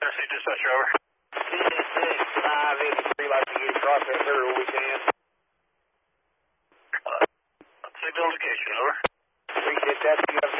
Tennessee dispatcher, over. CA6-583, like to get across that third weekend. Signal indication, over. Appreciate that. You have